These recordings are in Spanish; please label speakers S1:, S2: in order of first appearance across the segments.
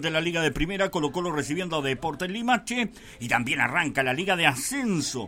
S1: de la Liga de Primera, Colo-Colo recibiendo a Deportes Limache, y también arranca la Liga de Ascenso,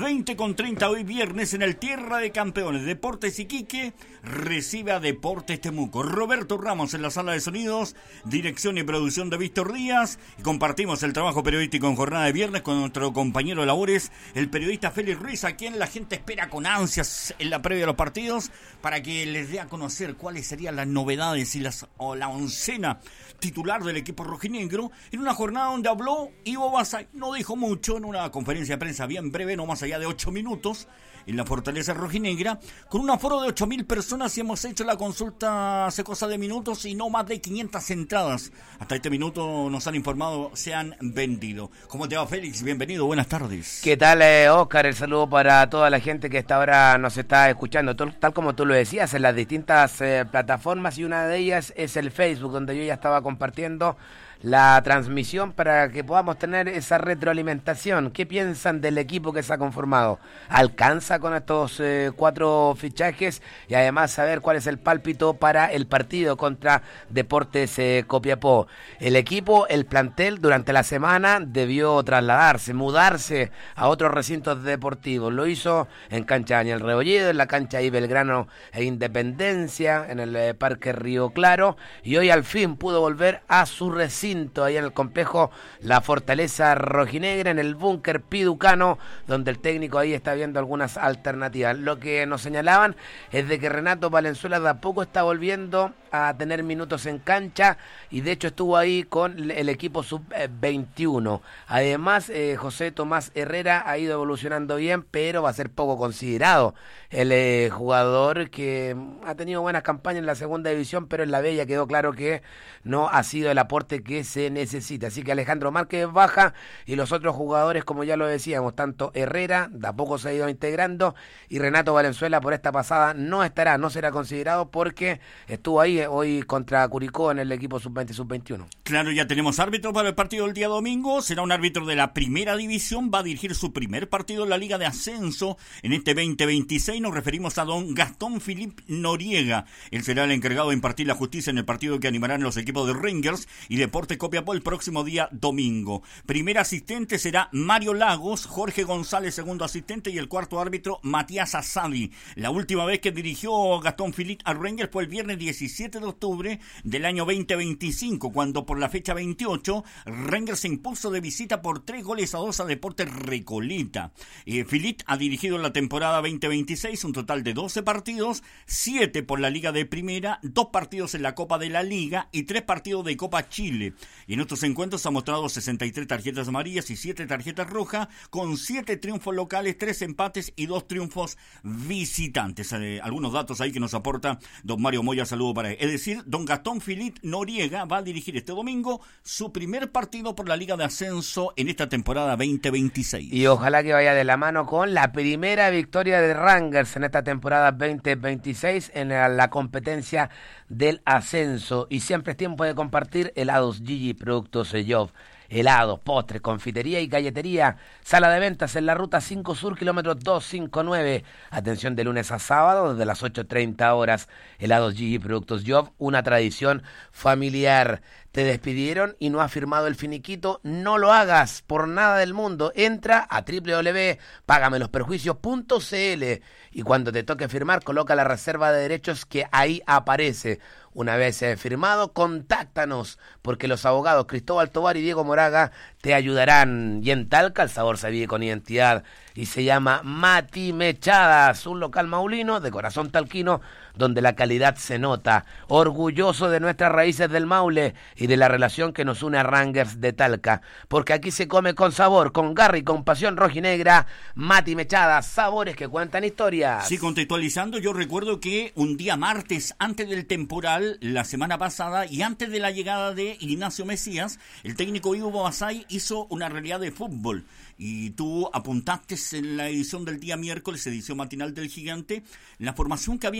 S1: 20:30 hoy viernes en el Tierra de Campeones. Deportes Iquique recibe a Deportes Temuco. Roberto Ramos en la sala de sonidos, dirección y producción de Víctor Díaz, y compartimos el trabajo periodístico en jornada de viernes con nuestro compañero de labores, el periodista Félix Ruiz, a quien la gente espera con ansias en la previa de los partidos, para que les dé a conocer cuáles serían las novedades y la oncena titular del equipo rojinegro, en una jornada donde habló Ivo Basay. No dijo mucho, en una conferencia de prensa bien breve, no más allá de 8 minutos, en la Fortaleza Rojinegra, con un aforo de 8.000 personas, y hemos hecho la consulta hace cosa de minutos y no más de 500 entradas. Hasta este minuto nos han informado, se han vendido. ¿Cómo te va, Félix? Bienvenido, buenas tardes.
S2: ¿Qué tal, Oscar? El saludo para toda la gente que hasta ahora nos está escuchando, tal como tú lo decías, en las distintas plataformas, y una de ellas es el Facebook, donde yo ya estaba compartiendo la transmisión para que podamos tener esa retroalimentación. ¿Qué piensan del equipo que se ha conformado? ¿Alcanza con estos 4 fichajes? Y además saber cuál es el pálpito para el partido contra Deportes Copiapó. El equipo, el plantel, durante la semana debió trasladarse, mudarse a otros recintos deportivos. Lo hizo en cancha Daniel Rebolledo, en la cancha I Belgrano e Independencia, en el Parque Río Claro, y hoy al fin pudo volver a su recinto, ahí en el complejo La Fortaleza Rojinegra, en el búnker Piducano, donde el técnico ahí está viendo algunas alternativas. Lo que nos señalaban es de que Renato Valenzuela de a poco está volviendo a tener minutos en cancha, y de hecho estuvo ahí con el equipo sub-21. Además, José Tomás Herrera ha ido evolucionando bien, pero va a ser poco considerado. El jugador que ha tenido buenas campañas en la segunda división, pero en la B ya quedó claro que no ha sido el aporte que se necesita. Así que Alejandro Márquez baja, y los otros jugadores, como ya lo decíamos, tanto Herrera, de a poco se ha ido integrando, y Renato Valenzuela por esta pasada no será considerado, porque estuvo ahí hoy contra Curicó en el equipo sub-20 y sub-21.
S1: Claro, ya tenemos árbitro para el partido del día domingo. Será un árbitro de la primera división, va a dirigir su primer partido en la Liga de Ascenso en este 2026. Nos referimos a don Gastón Philippe Noriega. Él será el encargado de impartir la justicia en el partido que animarán los equipos de Rangers y Deportes Copiapó el próximo día domingo. Primer asistente será Mario Lagos, Jorge González segundo asistente, y el cuarto árbitro Matías Asadi. La última vez que dirigió Gastón Philippe a Rangers fue el viernes 17 de octubre del año 2025, cuando por la fecha 28 Rangers se impuso de visita por 3-2 a Deportes Recoleta. Philippe ha dirigido la temporada 2026 un total de 12 partidos, 7 por la Liga de Primera, 2 partidos en la Copa de la Liga y 3 partidos de Copa Chile. Y en estos encuentros ha mostrado 63 tarjetas amarillas y 7 tarjetas rojas, con 7 triunfos locales, 3 empates y 2 triunfos visitantes. Algunos datos ahí que nos aporta don Mario Moya, saludo para él. Es decir, don Gastón Philippe Noriega va a dirigir este domingo su primer partido por la Liga de Ascenso en esta temporada 2026.
S2: Y ojalá que vaya de la mano con la primera victoria de Rangers en esta temporada 2026 en la competencia del ascenso. Y siempre es tiempo de compartir helados Gigi, productos Job. Helados, postres, confitería y galletería. Sala de ventas en la ruta 5 Sur, kilómetro 259. Atención de lunes a sábado desde las 8:30 horas. Helados Gigi, productos Job, una tradición familiar. ¿Te despidieron y no has firmado el finiquito? No lo hagas por nada del mundo. Entra a www.pagamelosperjuicios.cl y cuando te toque firmar, coloca la reserva de derechos que ahí aparece. Una vez firmado, contáctanos, porque los abogados Cristóbal Tovar y Diego Moraga te ayudarán. Y en Talca el sabor se vive con identidad y se llama Mati Mechadas, un local maulino de corazón talquino donde la calidad se nota. Orgulloso de nuestras raíces del Maule y de la relación que nos une a Rangers de Talca, porque aquí se come con sabor, con garra y con pasión rojinegra. Mati Mechadas, sabores que cuentan historias.
S1: Sí, contextualizando, yo recuerdo que un día martes, antes del temporal, la semana pasada, y antes de la llegada de Ignacio Mesías, el técnico Ivo Basay hizo una realidad de fútbol. Y tú apuntaste en la edición del día miércoles, edición matinal del Gigante, la formación que había ensayado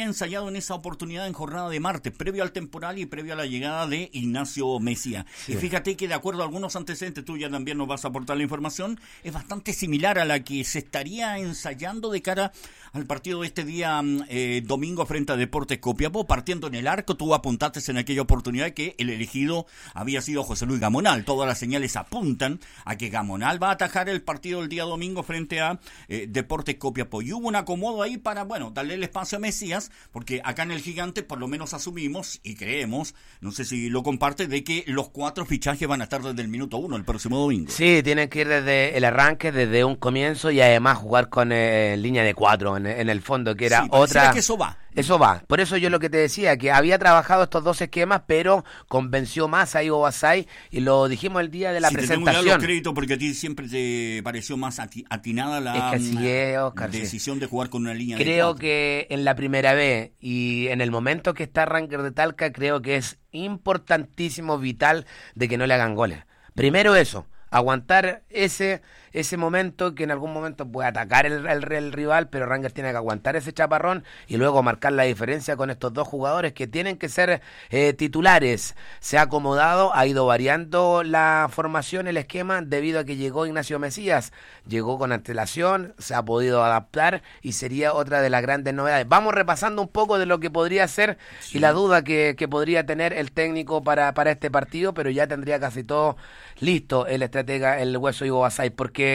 S1: planteado en esa oportunidad en jornada de martes, previo al temporal y previo a la llegada de Ignacio Mesías. Sí. Y fíjate que de acuerdo a algunos antecedentes, tú ya también nos vas a aportar la información, es bastante similar a la que se estaría ensayando de cara al partido de este día domingo frente a Deportes Copiapó. Partiendo en el arco, tú apuntaste en aquella oportunidad que el elegido había sido José Luis Gamonal. Todas las señales apuntan a que Gamonal va a atajar el partido el día domingo frente a Deportes Copiapó. Y hubo un acomodo ahí para, darle el espacio a Mesías, porque acá en el Gigante por lo menos asumimos y creemos, no sé si lo comparte, de que los 4 fichajes van a estar desde el minuto 1 el próximo domingo.
S2: Sí, tienen que ir desde el arranque, desde un comienzo y además jugar con línea de 4 en el fondo, que era
S1: sí,
S2: otra...
S1: que eso va.
S2: Eso va. Por eso yo lo que te decía, que había trabajado estos 2 esquemas, pero convenció más a Ivo Basay y lo dijimos el día de la presentación.
S1: Te tengo que dar los créditos porque a ti siempre te pareció más atinada la
S2: Oscar,
S1: decisión de jugar con una línea de 4.
S2: Creo que en la primera vez y en el momento que está Ranger de Talca, creo que es importantísimo, vital, de que no le hagan goles. Primero eso, aguantar ese momento que en algún momento puede atacar el rival, pero Rangers tiene que aguantar ese chaparrón y luego marcar la diferencia con estos 2 jugadores que tienen que ser titulares. Se ha acomodado, ha ido variando la formación, el esquema, debido a que llegó Ignacio Mesías. Llegó con antelación, se ha podido adaptar y sería otra de las grandes novedades. Vamos repasando un poco de lo que podría ser y la duda que podría tener el técnico para este partido, pero ya tendría casi todo listo el estratega, el Hueso Ivo Basay, porque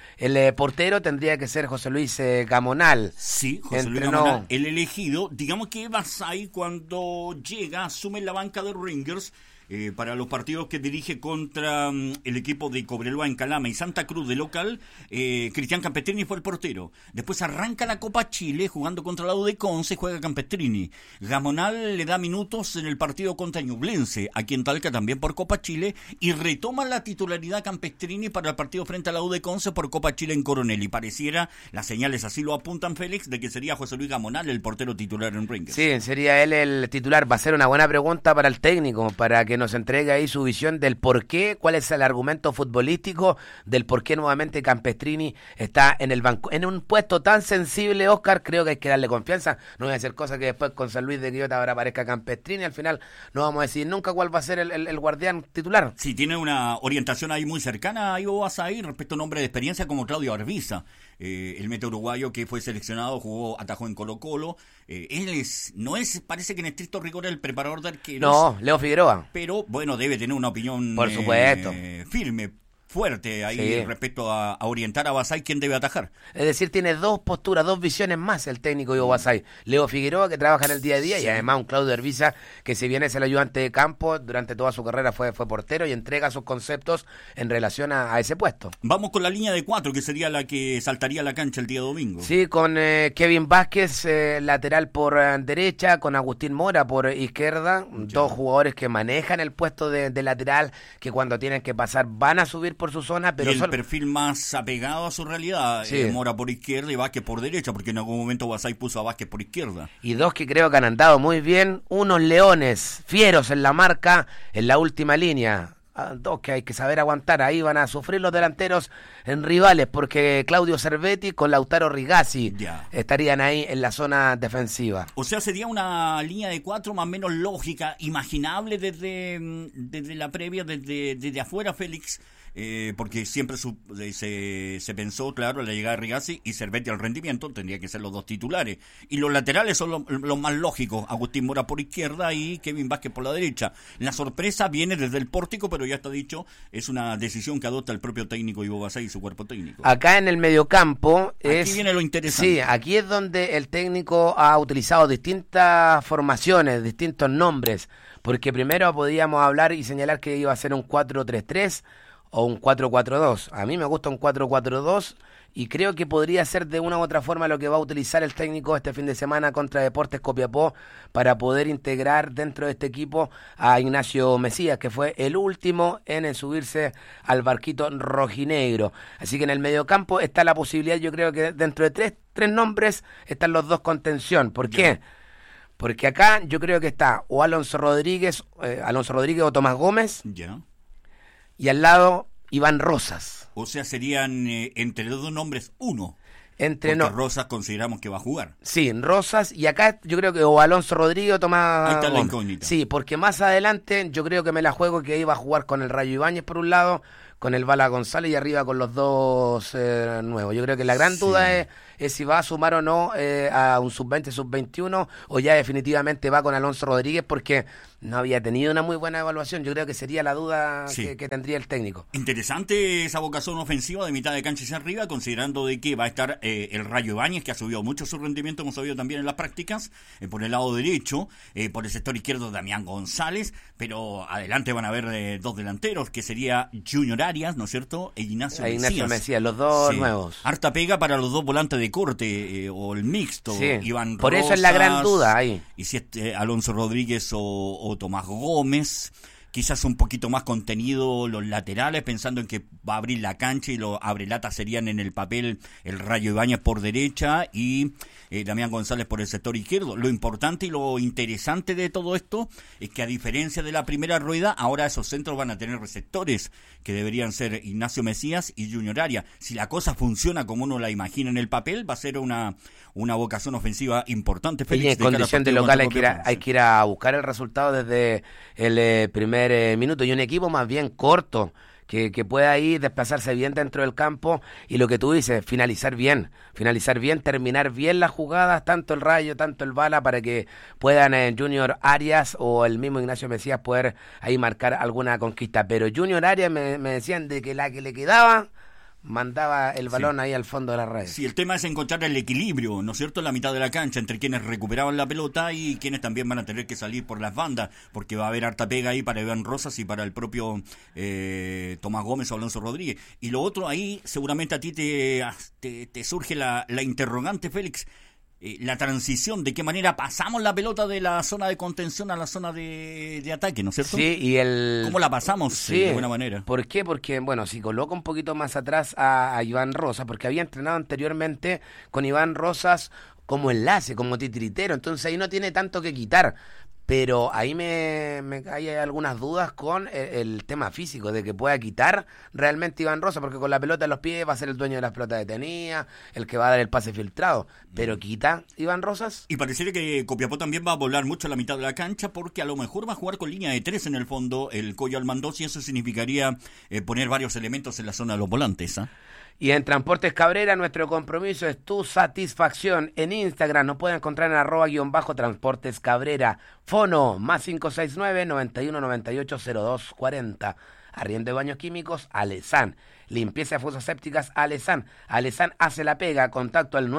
S2: el portero tendría que ser José Luis Gamonal.
S1: Sí, José Luis Gamonal, el elegido. Digamos que Basay, cuando llega, asume la banca de Rangers para los partidos que dirige contra el equipo de Cobreloa en Calama y Santa Cruz de local. Cristian Campestrini fue el portero. Después arranca la Copa Chile jugando contra la U de Conce, juega Campestrini. Gamonal le da minutos en el partido contra Ñublense, aquí en Talca también por Copa Chile, y retoma la titularidad Campestrini para el partido frente a la U de Conce por Copa Chile en Coronel. Y pareciera, las señales así lo apuntan, Félix, de que sería José Luis Gamonal el portero titular en Rangers.
S2: Sí, sería él el titular. Va a ser una buena pregunta para el técnico, para que nos entregue ahí su visión del por qué, cuál es el argumento futbolístico del por qué nuevamente Campestrini está en el banco. En un puesto tan sensible, Oscar, creo que hay que darle confianza. No voy a hacer cosas que después con San Luis de Quillota ahora aparezca Campestrini. Al final no vamos a decir nunca cuál va a ser el guardián titular.
S1: Sí, tiene una orientación ahí muy cercana a Ivo Basay respecto a un hombre de experiencia como Claudio Arbiza. El meta uruguayo que fue seleccionado, atajó en Colo-Colo. Él parece que en estricto rigor el preparador de arqueros.
S2: No, Leo Figueroa.
S1: Pero bueno, debe tener una opinión
S2: por supuesto
S1: firme, fuerte ahí respecto a orientar a Basay quién debe atajar.
S2: Es decir, tiene 2 posturas, 2 visiones más el técnico Ivo Basay. Leo Figueroa, que trabaja en el día a día, y además un Claudio Arbiza, que si bien es el ayudante de campo, durante toda su carrera fue portero y entrega sus conceptos en relación a ese puesto.
S1: Vamos con la línea de 4, que sería la que saltaría a la cancha el día domingo.
S2: Sí, con Kevin Vázquez, lateral por derecha, con Agustín Mora por izquierda, 2 jugadores que manejan el puesto de lateral, que cuando tienen que pasar van a subir por su zona, pero
S1: y el perfil más apegado a su realidad,
S2: sí.
S1: Mora por izquierda y Vázquez por derecha, porque en algún momento Basay puso a Vázquez por izquierda.
S2: Y 2 que creo que han andado muy bien, unos leones fieros en la marca, en la última línea. 2 que hay que saber aguantar, ahí van a sufrir los delanteros en rivales, porque Claudio Cervetti con Lautaro Rigazzi estarían ahí en la zona defensiva.
S1: O sea, sería una línea de 4 más o menos lógica, imaginable desde la previa, desde afuera, Félix. Porque siempre se pensó, claro, la llegada de Rigazzi y Cervetti al rendimiento, tendría que ser los 2 titulares. Y los laterales son los más lógicos, Agustín Mora por izquierda y Kevin Vázquez por la derecha. La sorpresa viene desde el pórtico, pero ya está dicho, es una decisión que adopta el propio técnico Ivo Basay y su cuerpo técnico.
S2: Acá en el mediocampo
S1: aquí viene lo interesante.
S2: Sí, aquí es donde el técnico ha utilizado distintas formaciones, distintos nombres, porque primero podíamos hablar y señalar que iba a ser un 4-3-3 o un 4-4-2. A mí me gusta un 4-4-2 y creo que podría ser de una u otra forma lo que va a utilizar el técnico este fin de semana contra Deportes Copiapó para poder integrar dentro de este equipo a Ignacio Mesías, que fue el último en subirse al barquito rojinegro. Así que en el mediocampo está la posibilidad, yo creo que dentro de tres nombres están los 2 contención. ¿Por qué? Porque acá yo creo que está o Alonso Rodríguez o Tomás Gómez. Y al lado, Iván Rosas.
S1: O sea, serían entre los 2 nombres 1.
S2: Entre
S1: porque Rosas consideramos que va a jugar.
S2: Sí, Rosas, y acá yo creo que o Alonso Rodríguez o Tomás
S1: Ahí está la
S2: Gómez.
S1: incógnita.
S2: Sí, porque más adelante yo creo que me la juego que iba a jugar con el Rayo Ibáñez por un lado, con el Bala González y arriba con los dos nuevos. Yo creo que la gran duda es si va a sumar o no a un sub-20, sub-21, o ya definitivamente va con Alonso Rodríguez, porque no había tenido una muy buena evaluación. Yo creo que sería la duda que tendría el técnico.
S1: Interesante esa vocación ofensiva de mitad de cancha hacia arriba, considerando de que va a estar el Rayo Ibáñez, que ha subido mucho su rendimiento, hemos sabido también en las prácticas, por el lado derecho, por el sector izquierdo Damián González, pero adelante van a haber dos delanteros, que sería Junior Arias, ¿no es cierto?, e Ignacio
S2: Mesías, los dos nuevos.
S1: Harta pega para los dos volantes de corte, o el mixto, Iván
S2: por
S1: Rosas,
S2: eso es la gran duda ahí.
S1: Y si es Alonso Rodríguez o Tomás Gómez, quizás un poquito más contenido los laterales, pensando en que va a abrir la cancha y los abrelatas serían en el papel el Rayo Ibáñez por derecha y Damián González por el sector izquierdo. Lo importante y lo interesante de todo esto es que, a diferencia de la primera rueda, ahora esos centros van a tener receptores, que deberían ser Ignacio Mesías y Junior Arias. Si la cosa funciona como uno la imagina en el papel, va a ser una vocación ofensiva importante.
S2: Félix, y en condición de local hay que ir a buscar el resultado desde el primer minuto, y un equipo más bien corto, que pueda ahí desplazarse bien dentro del campo, y lo que tú dices, finalizar bien, terminar bien las jugadas, tanto el Rayo, tanto el Bala, para que puedan Junior Arias o el mismo Ignacio Mesías poder ahí marcar alguna conquista. Pero Junior Arias me decían de que la que le quedaba mandaba el balón ahí al fondo de la red.
S1: Sí, el tema es encontrar el equilibrio, ¿no es cierto?, en la mitad de la cancha, entre quienes recuperaban la pelota y quienes también van a tener que salir por las bandas, porque va a haber harta pega ahí para Iván Rosas y para el propio Tomás Gómez o Alonso Rodríguez. Y lo otro, ahí seguramente a ti te surge la interrogante, Félix, la transición, de qué manera pasamos la pelota de la zona de contención a la zona de ataque, ¿no es cierto?
S2: Sí, y
S1: ¿cómo la pasamos de buena manera?
S2: ¿Por qué? Porque, bueno, si coloca un poquito más atrás a Iván Rosas, porque había entrenado anteriormente con Iván Rosas como enlace, como titiritero, entonces ahí no tiene tanto que quitar. Pero ahí me hay algunas dudas con el tema físico, de que pueda quitar realmente Iván Rosas, porque con la pelota en los pies va a ser el dueño de las pelotas detenidas, el que va a dar el pase filtrado. Pero ¿quita Iván Rosas?
S1: Y pareciera que Copiapó también va a volar mucho a la mitad de la cancha, porque a lo mejor va a jugar con línea de 3 en el fondo el Coyo Almandós, y eso significaría poner varios elementos en la zona de los volantes, ¿ah?
S2: Y en Transportes Cabrera, nuestro compromiso es tu satisfacción. En Instagram nos pueden encontrar en @Transportes Cabrera. Fono más 569-9198-0240. Arriendo de baños químicos, Alesan. Limpieza de fosas sépticas, Alesan. Alesan hace la pega. Contacto al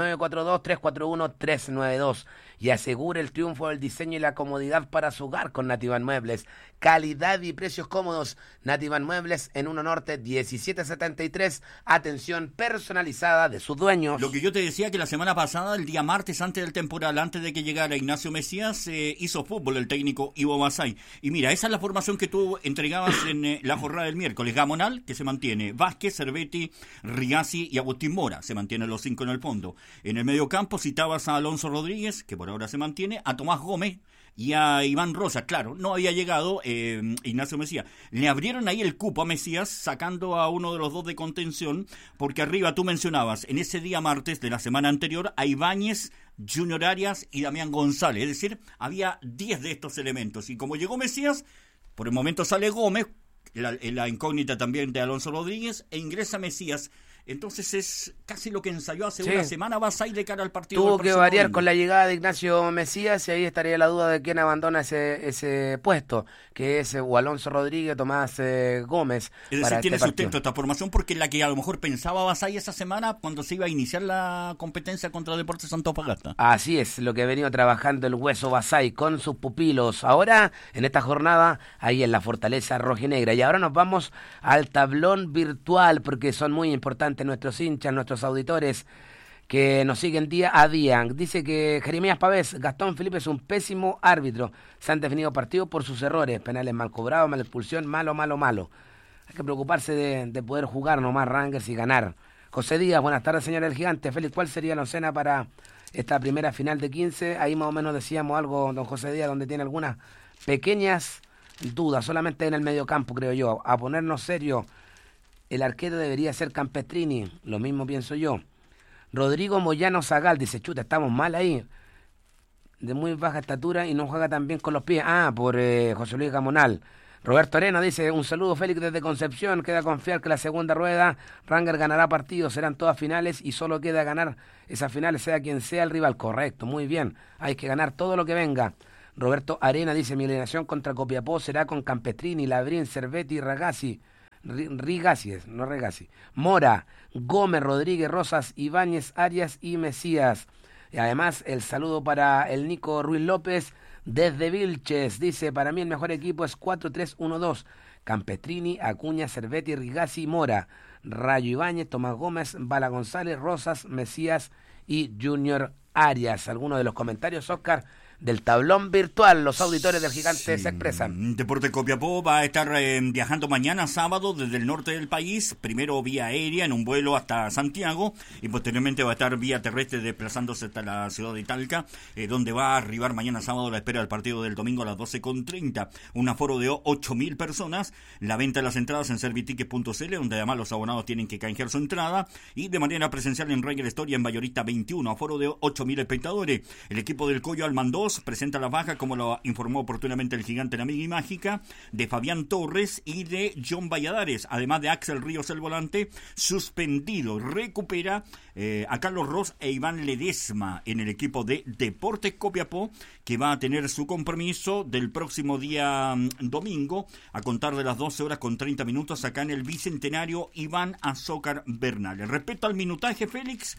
S2: 942-341-392. Y asegure el triunfo del diseño y la comodidad para su hogar con Nativan Muebles. Calidad y precios cómodos. Nativan Muebles en 1 Norte 1773. Atención personalizada de sus dueños.
S1: Lo que yo te decía, que la semana pasada, el día martes, antes del temporal, antes de que llegara Ignacio Mesías, hizo fútbol el técnico Ivo Basay. Y mira, esa es la formación que tú entregabas en la jornada del miércoles. Gamonal, que se mantiene. Vázquez, Cervetti, Rigazzi y Agustín Mora. Se mantienen los 5 en el fondo. En el medio campo citabas a Alonso Rodríguez, que por ahora se mantiene, a Tomás Gómez y a Iván Rosas. Claro, no había llegado Ignacio Mesías. Le abrieron ahí el cupo a Mesías, sacando a uno de los dos de contención, porque arriba tú mencionabas en ese día martes de la semana anterior a Ibáñez, Junior Arias y Damián González. Es decir, había 10 de estos elementos. Y como llegó Mesías, por el momento sale Gómez, la incógnita también de Alonso Rodríguez, e ingresa Mesías. Entonces es casi lo que ensayó hace una semana Basay de cara al partido.
S2: Tuvo que variar con la llegada de Ignacio Mesías, y ahí estaría la duda de quién abandona ese puesto, que es o Alonso Rodríguez o Tomás Gómez.
S1: Es decir, tiene sustento esta formación, porque es la que a lo mejor pensaba Basay esa semana cuando se iba a iniciar la competencia contra Deportes Antofagasta.
S2: Así es, lo que ha venido trabajando el hueso Basay con sus pupilos. Ahora, en esta jornada, ahí en la Fortaleza Rojinegra. Y ahora nos vamos al tablón virtual, porque son muy importantes nuestros hinchas, nuestros auditores que nos siguen día a día. Dice que Jeremías Pavés, Gastón Felipe es un pésimo árbitro. Se han definido partidos por sus errores, penales mal cobrados, mala expulsión, malo. Hay que preocuparse de poder jugar nomás Rangers y ganar. José Díaz, buenas tardes, señor El Gigante. Félix, ¿cuál sería la oncena para esta primera final de 15? Ahí más o menos decíamos algo, don José Díaz, donde tiene algunas pequeñas dudas, solamente en el mediocampo, creo yo. A ponernos serio, el arquero debería ser Campestrini, lo mismo pienso yo. Rodrigo Moyano Zagal dice, chuta, estamos mal ahí. De muy baja estatura y no juega tan bien con los pies. Por José Luis Gamonal. Roberto Arena dice, un saludo Félix desde Concepción, queda confiar que la segunda rueda Ranger ganará partidos, serán todas finales y solo queda ganar esas finales sea quien sea el rival. Correcto, muy bien, hay que ganar todo lo que venga. Roberto Arena dice, mi alineación contra Copiapó será con Campestrini, Labrín, Cervetti, Ragazzi, no Regazzi, Mora, Gómez, Rodríguez, Rosas, Ibáñez, Arias y Mesías. Y además el saludo para el Nico Ruiz López desde Vilches. Dice, para mí el mejor equipo es 4-3-1-2. Campestrini, Acuña, Cervetti, Rigazzi, Mora, Rayo Ibáñez, Tomás Gómez, Bala González, Rosas, Mesías y Junior Arias. Algunos de los comentarios, Oscar, del tablón virtual, los auditores del Gigante se expresan.
S1: Deportes Copiapó va a estar viajando mañana sábado desde el norte del país, primero vía aérea en un vuelo hasta Santiago y posteriormente va a estar vía terrestre desplazándose hasta la ciudad de Talca, donde va a arribar mañana sábado a la espera del partido del domingo a las 12:30. Un aforo de 8.000 personas, la venta de las entradas en servitickets.cl, donde además los abonados tienen que canjear su entrada, y de manera presencial en Ranger Story en Mayorista 21, aforo de 8.000 espectadores. El equipo del Coyo Almandós presenta la baja, como lo informó oportunamente el Gigante en Amiga y Mágica, de Fabián Torres y de John Valladares, además de Axel Ríos, el volante, suspendido. Recupera a Carlos Ross e Iván Ledesma en el equipo de Deportes Copiapó, que va a tener su compromiso del próximo día domingo, a contar de las 12:30 acá en el Bicentenario Iván Azócar Bernal. Respecto al minutaje, Félix,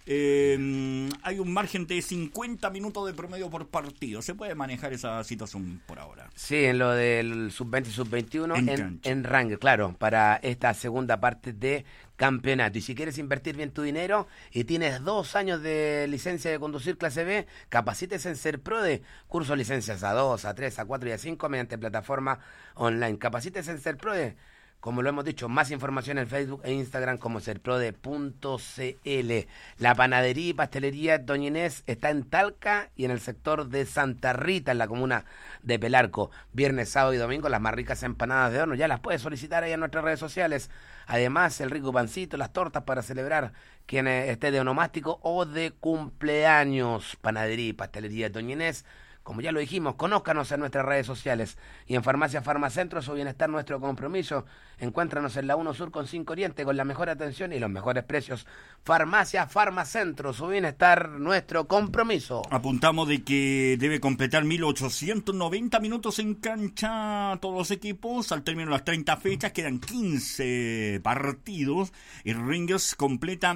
S1: hay un margen de 50 minutos de promedio por partido. ¿Se puede manejar esa situación por ahora?
S2: Sí, en lo del sub-20 y sub-21 en Ranger, claro, para esta segunda parte de campeonato. Y si quieres invertir bien tu dinero y tienes 2 años de licencia de conducir clase B, capacítese en Serprode, curso licencias A2, A3, A4 y A5 mediante plataforma online. Capacítese en Serprode. Como lo hemos dicho, más información en Facebook e Instagram como serprode.cl. La panadería y pastelería Doña Inés está en Talca y en el sector de Santa Rita, en la comuna de Pelarco. Viernes, sábado y domingo, las más ricas empanadas de horno. Ya las puedes solicitar ahí en nuestras redes sociales. Además, el rico pancito, las tortas para celebrar quien esté de onomástico o de cumpleaños. Panadería y pastelería Doña Inés. Como ya lo dijimos, conózcanos en nuestras redes sociales. Y en Farmacia Farmacentro, su bienestar, nuestro compromiso. Encuéntranos en la 1 Sur con 5 Oriente, con la mejor atención y los mejores precios. Farmacia Farmacentro, su bienestar, nuestro compromiso.
S1: Apuntamos de que debe completar 1.890 minutos en cancha todos los equipos. Al término de las 30 fechas quedan 15 partidos. Y Rangers completa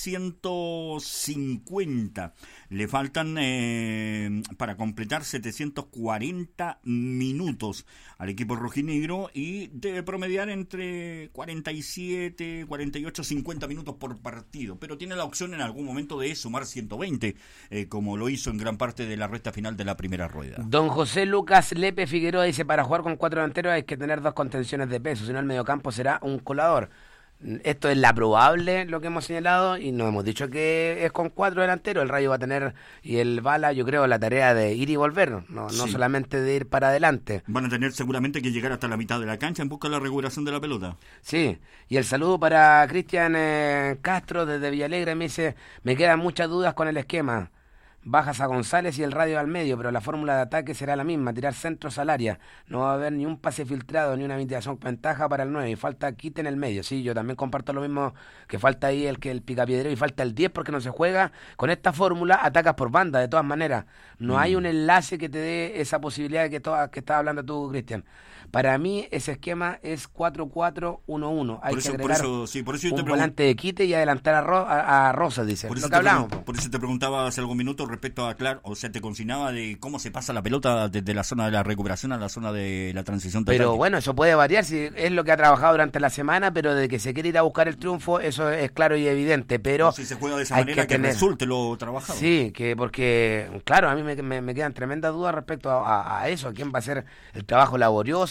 S1: 1.150. Le faltan para completar 740 minutos al equipo rojinegro y debe promediar entre 47, 48, 50 minutos por partido, pero tiene la opción en algún momento de sumar 120, como lo hizo en gran parte de la recta final de la primera rueda.
S2: Don José Lucas Lepe Figueroa dice, para jugar con 4 delanteros hay que tener 2 contenciones de peso, si no el mediocampo será un colador. Esto es la probable, lo que hemos señalado, y nos hemos dicho que es con 4 delanteros. El Rayo va a tener, y el Bala, yo creo, la tarea de ir y volver, no solamente de ir para adelante.
S1: Van a tener seguramente que llegar hasta la mitad de la cancha en busca de la recuperación de la pelota.
S2: Sí, y el saludo para Cristian Castro desde Villalegre, me dice, me quedan muchas dudas con el esquema. Bajas a González y el radio al medio, pero la fórmula de ataque será la misma, tirar centros al área. No va a haber ni un pase filtrado, ni una mitigación con ventaja para el 9, y falta quite en el medio. Sí, yo también comparto lo mismo, que falta ahí el picapiedrero y falta el 10 porque no se juega. Con esta fórmula atacas por banda, de todas maneras. No hay un enlace que te dé esa posibilidad de que estás hablando tú, Cristian. Para mí ese esquema es 4-4-1-1. Hay que agregar un volante de quite y adelantar a Rosas, dice.
S1: Lo que hablamos. Por eso te preguntaba hace algún minuto respecto a te consignaba de cómo se pasa la pelota desde la zona de la recuperación a la zona de la transición total.
S2: Pero bueno, eso puede variar, si es lo que ha trabajado durante la semana, pero de que se quiere ir a buscar el triunfo, eso es claro y evidente. Pero
S1: si se juega de esa manera, que resulte lo trabajado.
S2: Sí, porque, claro, a mí me quedan tremendas dudas respecto a eso, a quién va a ser el trabajo laborioso,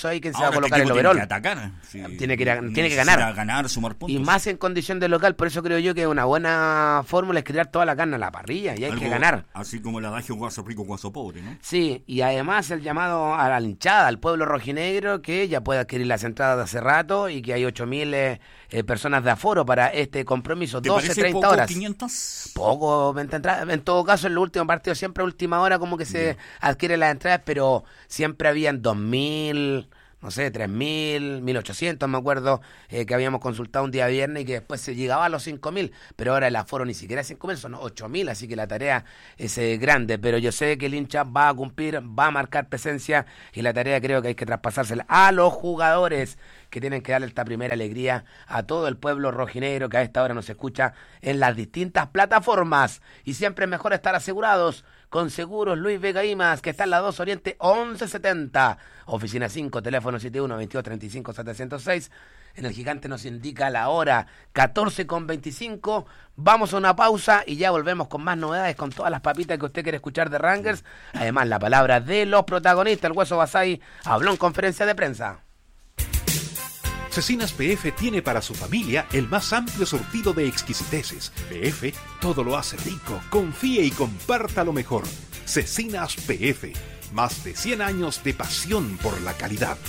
S2: eso ahí, quién se va a
S1: Ahora
S2: colocar el
S1: tiene
S2: overall.
S1: que atacar. Sí.
S2: Tiene que ganar.
S1: Necesita ganar, sumar puntos.
S2: Y más en condición de local, por eso creo yo que una buena fórmula es crear toda la carne a la parrilla y hay que ganar.
S1: Así como el adagio guaso rico, guaso pobre, ¿no?
S2: Sí, y además el llamado a la hinchada, al pueblo rojinegro, que ya puede adquirir las entradas de hace rato y que hay 8.000 personas de aforo para este compromiso, 12-30 horas.
S1: 500?
S2: Poco, en todo caso en los últimos partidos siempre a última hora como que se adquieren las entradas, pero siempre habían 2.000, no sé, 3.000, 1.800, me acuerdo, que habíamos consultado un día viernes y que después se llegaba a los 5.000, pero ahora el aforo ni siquiera es 5.000, son 8.000, así que la tarea es grande, pero yo sé que el hincha va a cumplir, va a marcar presencia y la tarea creo que hay que traspasársela a los jugadores que tienen que darle esta primera alegría a todo el pueblo rojinegro que a esta hora nos escucha en las distintas plataformas y siempre es mejor estar asegurados con Seguros Luis Vega Imas, que está en la 2 Oriente 1170, oficina 5, teléfono 71-22-35-706. En el Gigante nos indica la hora 14:25. Vamos a una pausa y ya volvemos con más novedades, con todas las papitas que usted quiere escuchar de Rangers. Además, la palabra de los protagonistas. El Hueso Basay habló en conferencia de prensa.
S3: Cecinas PF tiene para su familia el más amplio surtido de exquisiteces. PF todo lo hace rico. Confíe y comparta lo mejor. Cecinas PF, más de 100 años de pasión por la calidad.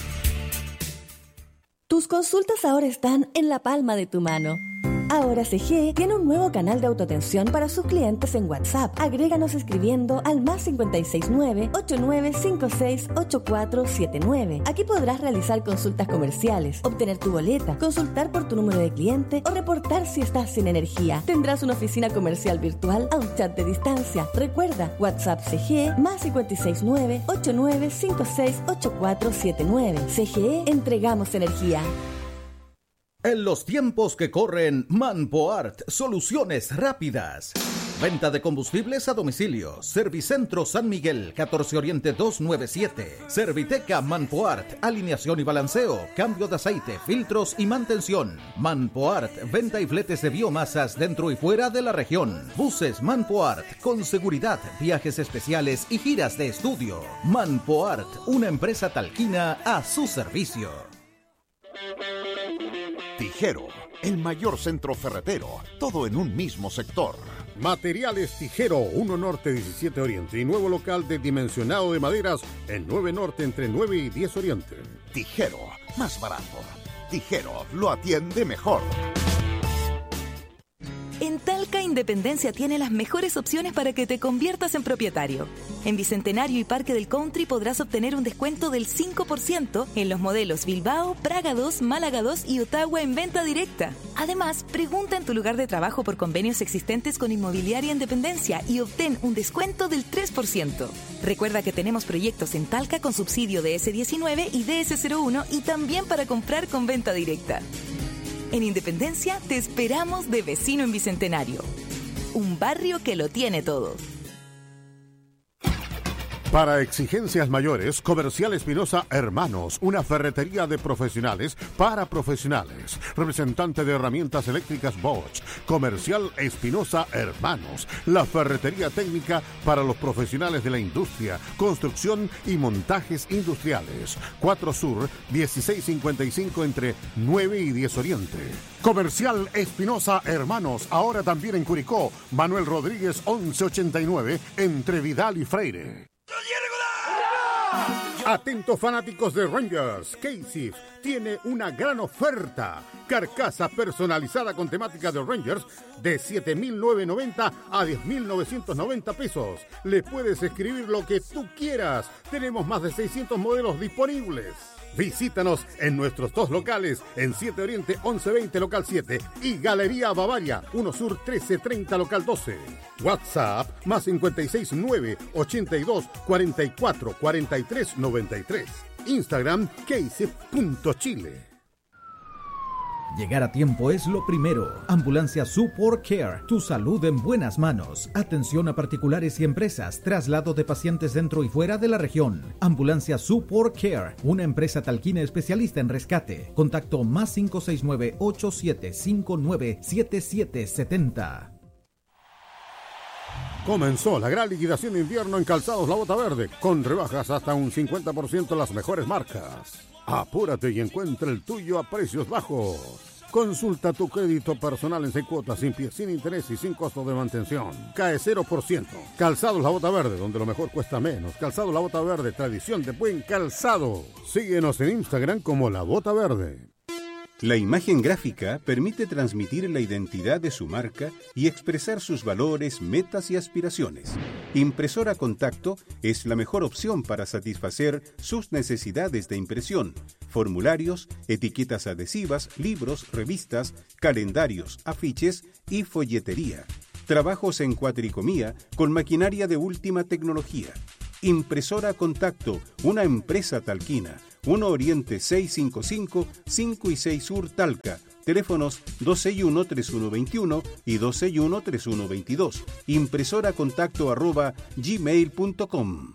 S4: Tus consultas ahora están en la palma de tu mano. Ahora CGE tiene un nuevo canal de autoatención para sus clientes en WhatsApp. Agréganos escribiendo al +569 8956 8479. Aquí podrás realizar consultas comerciales, obtener tu boleta, consultar por tu número de cliente o reportar si estás sin energía. Tendrás una oficina comercial virtual a un chat de distancia. Recuerda, WhatsApp CGE +569 8956 8479. CGE, entregamos energía.
S5: En los tiempos que corren, Manpoart, soluciones rápidas. Venta de combustibles a domicilio. Servicentro San Miguel, 14 Oriente 297. Serviteca Manpoart, alineación y balanceo, cambio de aceite, filtros y mantención. Manpoart, venta y fletes de biomasas dentro y fuera de la región. Buses Manpoart, con seguridad, viajes especiales y giras de estudio. Manpoart, una empresa talquina a su servicio.
S6: Tijero, el mayor centro ferretero, todo en un mismo sector.
S7: Materiales Tijero, 1 Norte 17 Oriente y nuevo local de dimensionado de maderas en 9 Norte entre 9 y 10 Oriente.
S6: Tijero, más barato. Tijero, lo atiende mejor.
S8: En Talca, Independencia tiene las mejores opciones para que te conviertas en propietario. En Bicentenario y Parque del Country podrás obtener un descuento del 5% en los modelos Bilbao, Praga 2, Málaga 2 y Ottawa en venta directa. Además, pregunta en tu lugar de trabajo por convenios existentes con Inmobiliaria Independencia y obtén un descuento del 3%. Recuerda que tenemos proyectos en Talca con subsidio de DS19 y DS01 y también para comprar con venta directa. En Independencia te esperamos de vecino en Bicentenario. Un barrio que lo tiene todo.
S7: Para exigencias mayores, Comercial Espinosa Hermanos, una ferretería de profesionales para profesionales. Representante de herramientas eléctricas Bosch. Comercial Espinosa Hermanos, la ferretería técnica para los profesionales de la industria, construcción y montajes industriales. 4 Sur, 1655 entre 9 y 10 Oriente. Comercial Espinosa Hermanos, ahora también en Curicó. Manuel Rodríguez 1189 entre Vidal y Freire. Atentos fanáticos de Rangers, Casey tiene una gran oferta. Carcasa personalizada con temática de Rangers de 7.990 a 10.990 pesos. Le puedes escribir lo que tú quieras. Tenemos más de 600 modelos disponibles. Visítanos en nuestros 2 locales, en 7 Oriente 1120 local 7 y Galería Bavaria 1 Sur 1330 local 12. WhatsApp más 569 82 44 43 93. Instagram casey.chile.
S5: Llegar a tiempo es lo primero. Ambulancia Support Care, tu salud en buenas manos. Atención a particulares y empresas, traslado de pacientes dentro y fuera de la región. Ambulancia Support Care, una empresa talquina especialista en rescate. Contacto más 569-8759-7770.
S7: Comenzó la gran liquidación de invierno en Calzados La Bota Verde, con rebajas hasta un 50% en las mejores marcas. Apúrate y encuentra el tuyo a precios bajos. Consulta tu crédito personal en 6 cuotas, sin pie, sin interés y sin costo de mantención. CAE 0%. Calzados La Bota Verde, donde lo mejor cuesta menos. Calzados La Bota Verde, tradición de buen calzado. Síguenos en Instagram como La Bota Verde.
S9: La imagen gráfica permite transmitir la identidad de su marca y expresar sus valores, metas y aspiraciones. Impresora Contacto es la mejor opción para satisfacer sus necesidades de impresión. Formularios, etiquetas adhesivas, libros, revistas, calendarios, afiches y folletería. Trabajos en cuatricomía con maquinaria de última tecnología. Impresora Contacto, una empresa talquina. 1 Oriente 655, 5 y 6 Sur Talca. Teléfonos 261-3121 y 261-3122. impresoracontacto@gmail.com.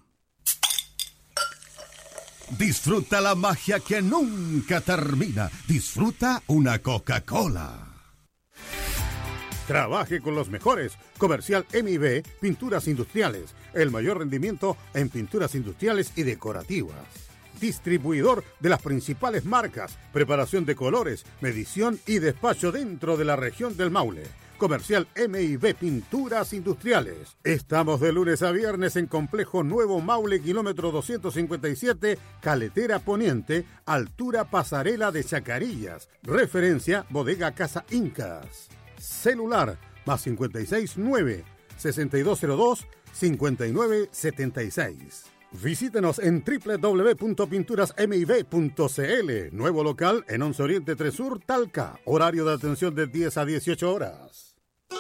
S10: Disfruta la magia que nunca termina. Disfruta una Coca-Cola.
S7: Trabaje con los mejores. Comercial MIB Pinturas Industriales. El mayor rendimiento en pinturas industriales y decorativas. Distribuidor de las principales marcas. Preparación de colores, medición y despacho dentro de la región del Maule. Comercial MIB Pinturas Industriales. Estamos de lunes a viernes en Complejo Nuevo Maule, kilómetro 257, Caletera Poniente, altura Pasarela de Chacarillas. Referencia Bodega Casa Incas. Celular +56 9 6202 5976. Visítenos en www.pinturasmib.cl. Nuevo local en 11 Oriente 3 Sur, Talca. Horario de atención de 10 a 18 horas.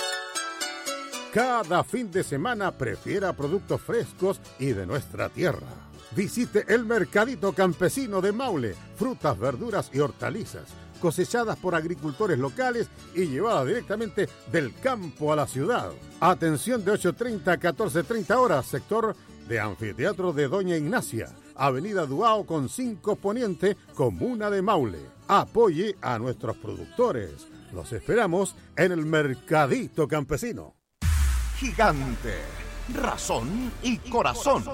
S7: Cada fin de semana prefiera productos frescos y de nuestra tierra. Visite el Mercadito Campesino de Maule. Frutas, verduras y hortalizas cosechadas por agricultores locales y llevadas directamente del campo a la ciudad. Atención de 8:30 a 14:30 horas, sector de Anfiteatro de Doña Ignacia, Avenida Duao con 5 Poniente, Comuna de Maule. Apoye a nuestros productores. Los esperamos en el Mercadito Campesino.
S6: Gigante, razón y corazón.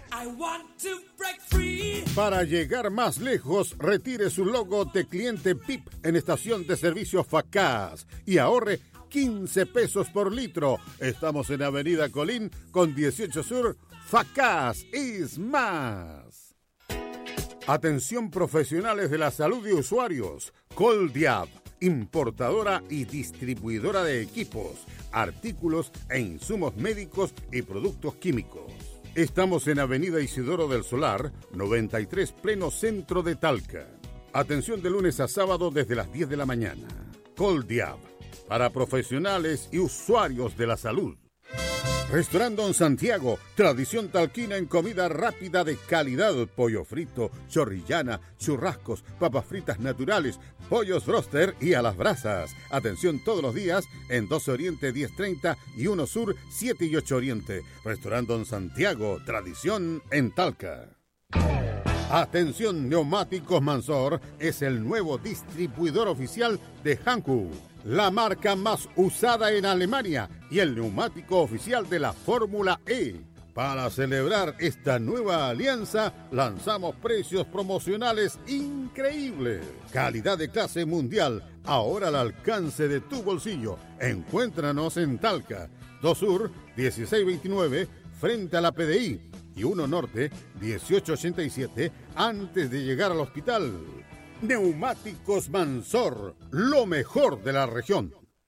S7: Para llegar más lejos, retire su logo de cliente PIP en estación de servicio Facaz y ahorre 15 pesos por litro. Estamos en Avenida Colín con 18 Sur. Facaz is más. Atención profesionales de la salud y usuarios. Coldiab, importadora y distribuidora de equipos, artículos e insumos médicos y productos químicos. Estamos en Avenida Isidoro del Solar, 93, pleno centro de Talca. Atención de lunes a sábado desde las 10 de la mañana. Coldiab, para profesionales y usuarios de la salud. Restaurante Don Santiago, tradición talquina en comida rápida de calidad, pollo frito, chorrillana, churrascos, papas fritas naturales, pollos broster y a las brasas. Atención todos los días en 12 Oriente 10:30 y 1 Sur 7 y 8 Oriente. Restaurante Don Santiago, tradición en Talca. Atención, Neumáticos Mansor es el nuevo distribuidor oficial de Hankook, la marca más usada en Alemania y el neumático oficial de la Fórmula E. Para celebrar esta nueva alianza, lanzamos precios promocionales increíbles. Calidad de clase mundial, ahora al alcance de tu bolsillo. Encuéntranos en Talca, 2 Sur, 1629, frente a la PDI, y 1 Norte, 1887, antes de llegar al hospital. Neumáticos Mansor, lo mejor de la región.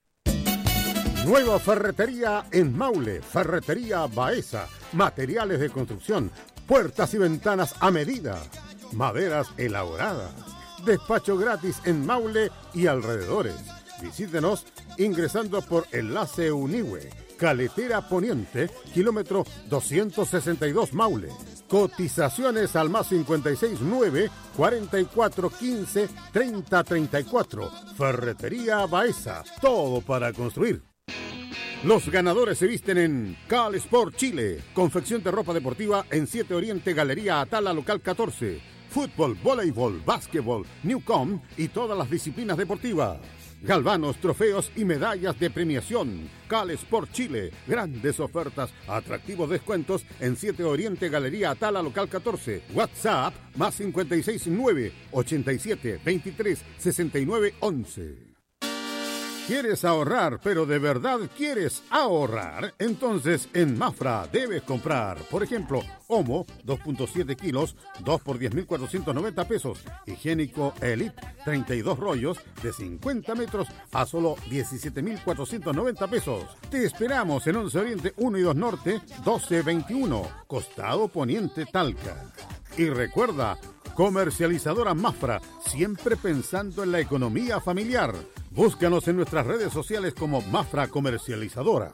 S7: Nueva ferretería en Maule, Ferretería Baeza, materiales de construcción, puertas y ventanas a medida, maderas elaboradas, despacho gratis en Maule y alrededores. Visítenos ingresando por Enlace Unihue, Caletera Poniente, kilómetro 262 Maule. Cotizaciones al +56 9 44 15 30 34. Ferretería Baeza, todo para construir. Los ganadores se visten en Cal Sport Chile, confección de ropa deportiva en 7 Oriente, Galería Atala, local 14. Fútbol, voleibol, básquetbol, Newcom y todas las disciplinas deportivas. galvanos, trofeos y medallas de premiación. Cal Sport Chile, grandes ofertas, atractivos descuentos en 7 Oriente Galería Atala Local 14. WhatsApp más 569 87 23 69 11. ¿Quieres ahorrar, pero de verdad quieres ahorrar? Entonces en Mafra debes comprar, por ejemplo, Omo, 2.7 kilos, 2 por 10.490 pesos. Higiénico Elite, 32 rollos de 50 metros a solo 17.490 pesos. Te esperamos en 11 Oriente 1 y 2 Norte, 1221, Costado Poniente Talca. Y recuerda, comercializadora Mafra, siempre pensando en la economía familiar. Búscanos en nuestras redes sociales como Mafra Comercializadora.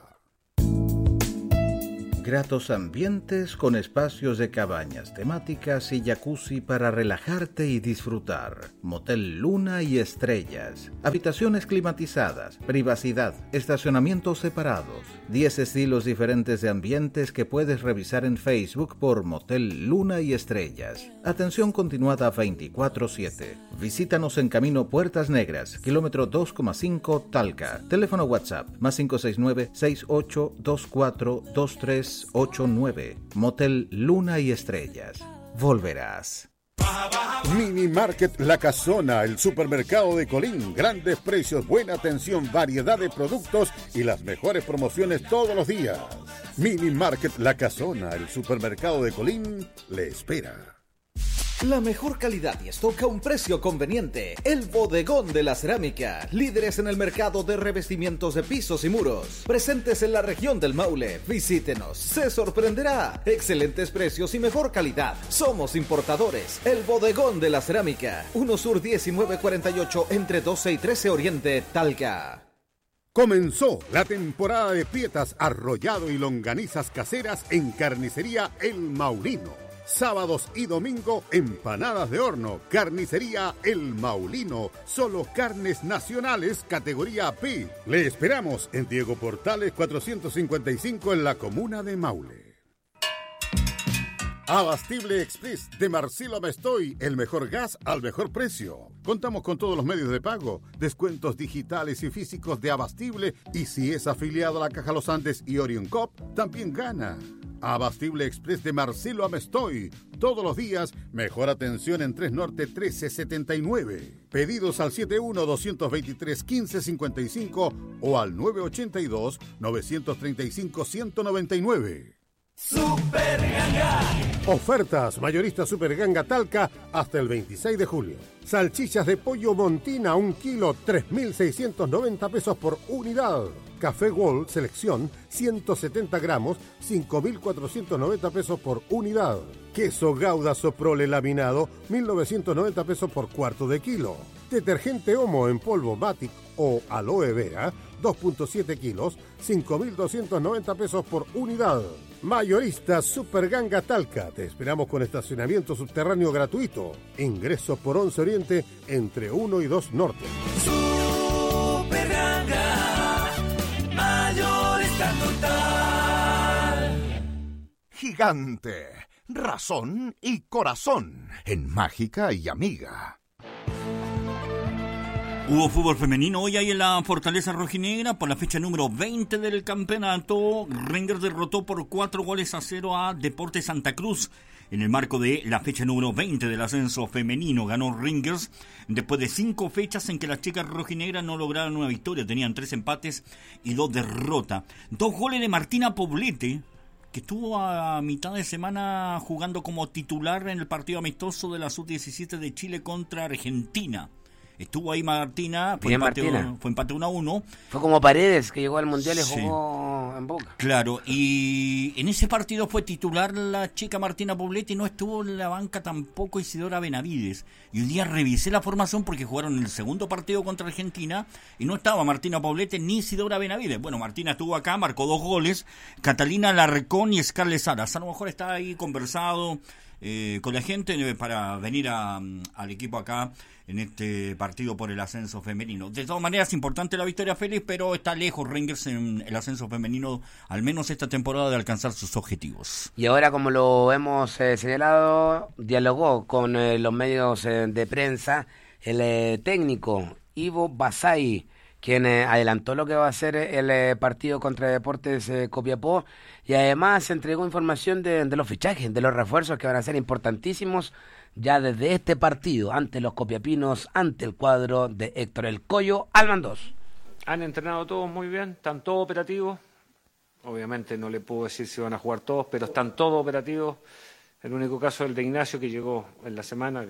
S5: Gratos ambientes con espacios de cabañas temáticas y jacuzzi para relajarte y disfrutar. Motel Luna y Estrellas. Habitaciones climatizadas, privacidad, estacionamientos separados. 10 estilos diferentes de ambientes que puedes revisar en Facebook por Motel Luna y Estrellas. Atención continuada 24/7. Visítanos en Camino Puertas Negras, kilómetro 2,5 Talca. Teléfono WhatsApp más 569-6824-2389. Motel Luna y Estrellas. Volverás.
S7: Mini Market La Casona, el supermercado de Colín. Grandes precios, buena atención, variedad de productos y las mejores promociones todos los días. Mini Market La Casona, el supermercado de Colín, le espera.
S5: La mejor calidad y stock a un precio conveniente. El Bodegón de la Cerámica. Líderes en el mercado de revestimientos de pisos y muros. Presentes en la región del Maule. Visítenos. Se sorprenderá. Excelentes precios y mejor calidad. Somos importadores. El Bodegón de la Cerámica. 1 Sur 1948 entre 12 y 13 Oriente, Talca.
S7: Comenzó la temporada de pietas, arrollado y longanizas caseras en Carnicería El Maulino. Sábados y domingo, empanadas de horno. Carnicería El Maulino. Solo carnes nacionales, categoría P. Le esperamos en Diego Portales 455 en la comuna de Maule. Abastible Express de Marcelo Mestoy, el mejor gas al mejor precio. Contamos con todos los medios de pago, descuentos digitales y físicos de Abastible, y si es afiliado a la Caja Los Andes y Orion Cop, también gana. Abastible Express de Marcelo Amestoy. Todos los días, mejor atención en 3 Norte 1379. Pedidos al 71-223-1555 o al 982-935-199.
S11: Super Ganga.
S7: Ofertas mayorista Super Ganga Talca hasta el 26 de julio. Salchichas de pollo Montina, 1 kilo, 3.690 pesos por unidad. Café Gold Selección, 170 gramos, 5.490 pesos por unidad. Queso Gouda Soprole laminado, 1.990 pesos por cuarto de kilo. Detergente Omo en polvo Matic o Aloe Vera, 2.7 kilos, 5.290 pesos por unidad. Mayorista Super Ganga Talca. Te esperamos con estacionamiento subterráneo gratuito. Ingreso por 11 Oriente entre 1 y 2 Norte.
S11: Super Ganga. Mayorista total.
S6: Gigante. Razón y corazón. En Mágica y Amiga.
S1: Hubo fútbol femenino hoy ahí en la Fortaleza Rojinegra por la fecha número 20 del campeonato. Rangers derrotó por 4-0 a Deportes Santa Cruz. En el marco de la fecha número 20 del ascenso femenino ganó Rangers después de 5 fechas en que las chicas rojinegras no lograron una victoria. Tenían 3 empates y 2 derrotas. 2 goles de Martina Poblete, que estuvo a mitad de semana jugando como titular en el partido amistoso de la Sub-17 de Chile contra Argentina. Estuvo ahí Martina, fue empate 1-1.
S2: Fue como Paredes, que llegó al Mundial y jugó en Boca.
S1: Claro, y en ese partido fue titular la chica Martina Poblete y no estuvo en la banca tampoco Isidora Benavides. Y un día revisé la formación porque jugaron el segundo partido contra Argentina y no estaba Martina Poblete ni Isidora Benavides. Bueno, Martina estuvo acá, marcó 2 goles, Catalina Larrecón y Scarlett Saras. A lo mejor está ahí conversado con la gente para venir al equipo acá en este partido por el ascenso femenino. De todas maneras, importante la victoria, Félix, pero está lejos Rangers en el ascenso femenino, al menos esta temporada, de alcanzar sus objetivos.
S2: Y ahora, como lo hemos señalado, dialogó con los medios de prensa el técnico Ivo Basay, quien adelantó lo que va a ser el partido contra Deportes Copiapó, y además entregó información de los fichajes, de los refuerzos que van a ser importantísimos ya desde este partido ante los copiapinos, ante el cuadro de Héctor El Coyo Almandós.
S12: Han entrenado todos muy bien, están todos operativos. Obviamente no le puedo decir si van a jugar todos, pero están todos operativos. El único caso es el de Ignacio, que llegó en la semana,